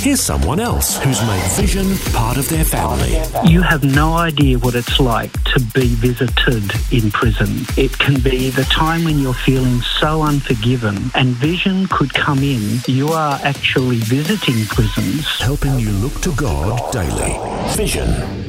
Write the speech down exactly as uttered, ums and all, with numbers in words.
Here's someone else who's made Vision part of their family. You have no idea what it's like to be visited in prison. It can be the time when you're feeling so unforgiven, and Vision could come in. You are actually visiting prisons. Helping you look to God daily. Vision.